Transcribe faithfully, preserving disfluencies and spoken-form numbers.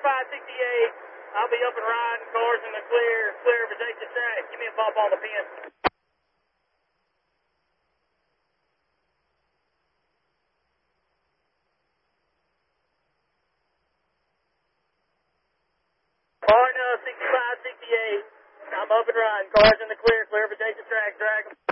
sixty-five sixty-eight. I'll be up and riding, cars in the clear, clear of adjacent tracks. Give me a bump on the pin. Cardinal sixty-five sixty-eight. I'm up and riding, cars in the clear, clear of adjacent tracks. Drag 'em.